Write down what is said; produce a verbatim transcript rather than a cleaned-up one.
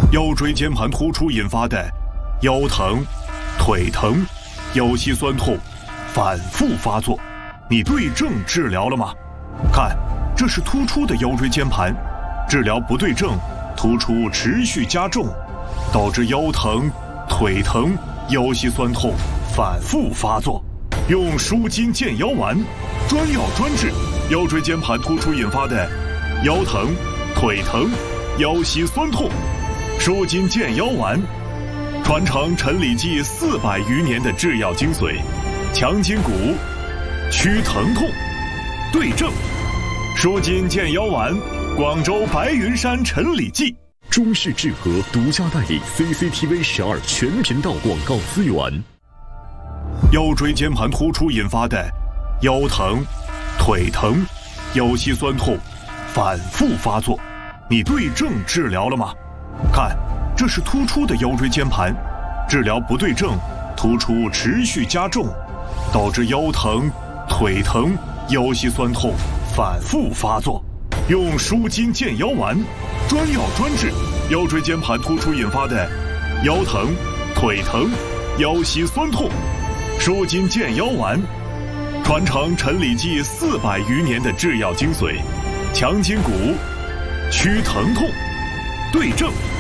腰椎间盘突出引发的腰疼、腿疼、腰膝酸痛反复发作，你对症治疗了吗？看，这是突出的腰椎间盘，治疗不对症，突出持续加重，导致腰疼、腿疼、腰膝酸痛反复发作。用舒筋健腰丸，专药专治腰椎间盘突出引发的腰疼、腿疼、腰膝酸痛。舒筋健腰丸，传承陈李济四百余年的制药精髓，强筋骨，祛疼痛，对症。舒筋健腰丸，广州白云山陈李济。 中式制和独家代理 C C T V 十二全频道广告资源。 腰椎间盘突出引发的腰疼、腿疼、腰膝酸痛反复发作，你对症治疗了吗？看，这是突出的腰椎间盘，治疗不对症，突出持续加重，导致腰疼、腿疼、腰膝酸痛反复发作。用舒筋健腰丸，专药专治腰椎间盘突出引发的腰疼、腿疼、腰膝酸痛。舒筋健腰丸，传承陈李济四百余年的制药精髓，强筋骨，祛疼痛，对症。